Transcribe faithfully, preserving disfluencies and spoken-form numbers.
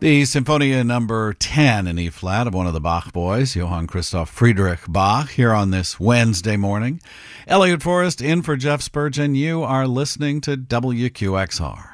The Symphonia number ten in E-flat of one of the Bach boys, Johann Christoph Friedrich Bach, here on this Wednesday morning. Elliot Forrest in for Jeff Spurgeon. You are listening to W Q X R.